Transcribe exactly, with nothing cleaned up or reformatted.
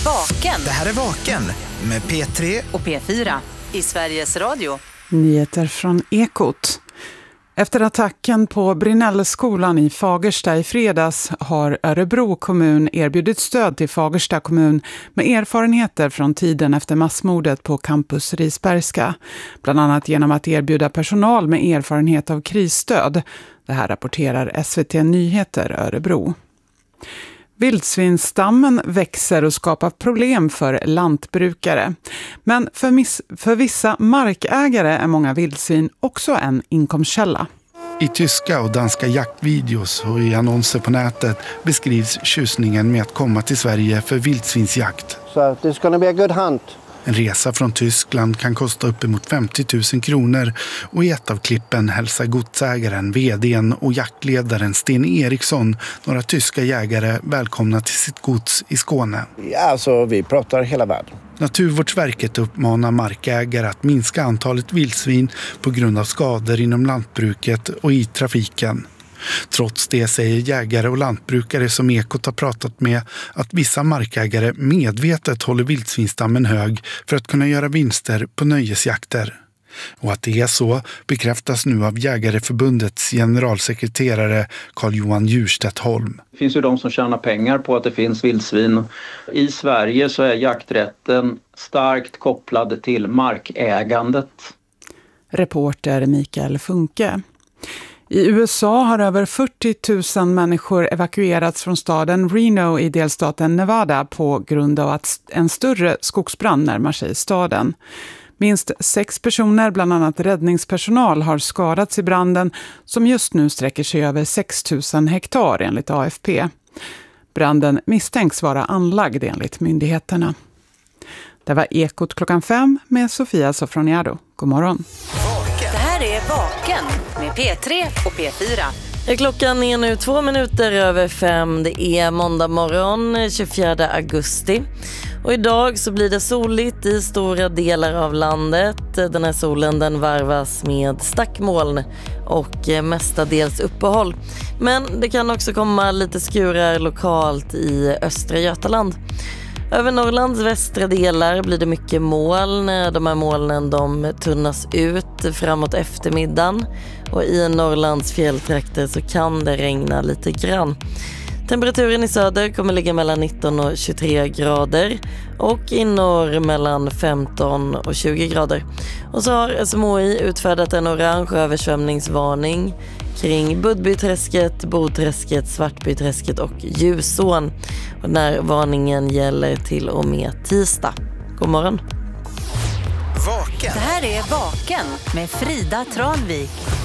Vaken. Det här är Vaken med P tre och P fyra i Sveriges Radio. Nyheter från Ekot. Efter attacken på Brinnellskolan i Fagersta i fredags har Örebro kommun erbjudit stöd till Fagersta kommun med erfarenheter från tiden efter massmordet på campus Risbergska. Bland annat genom att erbjuda personal med erfarenhet av krisstöd. Det här rapporterar S V T Nyheter Örebro. Vildsvinsstammen växer och skapar problem för lantbrukare. Men för, miss- för vissa markägare är många vildsvin också en inkomstkälla. I tyska och danska jaktvideos och i annonser på nätet beskrivs tjusningen med att komma till Sverige för vildsvinsjakt. So it's going to be a good hunt. En resa från Tyskland kan kosta uppemot femtio tusen kronor och i ett av klippen hälsar godsägaren, vdn och jaktledaren Sten Eriksson några tyska jägare välkomna till sitt gods i Skåne. Ja, alltså vi pratar hela världen. Naturvårdsverket uppmanar markägare att minska antalet vildsvin på grund av skador inom lantbruket och i trafiken. Trots det säger jägare och lantbrukare som Ekot har pratat med att vissa markägare medvetet håller vildsvinstammen hög för att kunna göra vinster på nöjesjakter. Och att det är så bekräftas nu av Jägareförbundets generalsekreterare Carl-Johan Djurstedt Holm. Det finns ju de som tjänar pengar på att det finns vildsvin. I Sverige så är jakträtten starkt kopplad till markägandet. Reporter Mikael Funke. I U S A har över fyrtio tusen människor evakuerats från staden Reno i delstaten Nevada på grund av att en större skogsbrand närmar sig staden. Minst sex personer, bland annat räddningspersonal, har skadats i branden som just nu sträcker sig över sex tusen hektar enligt A F P. Branden misstänks vara anlagd enligt myndigheterna. Det var Ekot klockan fem med Sofia Sofroniado. God morgon. Det här är Vaken med P tre och P fyra. Klockan är nu två minuter över fem. Det är måndag morgon, tjugofjärde augusti. Och idag så blir det soligt i stora delar av landet. Den här solen den varvas med stackmoln och mestadels uppehåll. Men det kan också komma lite skurar lokalt i östra Götaland. Över Norrlands västra delar blir det mycket moln. De här molnen de tunnas ut framåt eftermiddagen. Och i Norrlands fjälltrakter så kan det regna lite grann. Temperaturen i söder kommer ligga mellan nitton och tjugotre grader. Och i norr mellan femton och tjugo grader. Och så har S M H I utfärdat en orange översvämningsvarning kring Budbyträsket, Bodträsket, Svartbyträsket och Ljusån. Och den här varningen gäller till och med tisdag. God morgon. Vaken. Det här är Vaken med Frida Tranvik.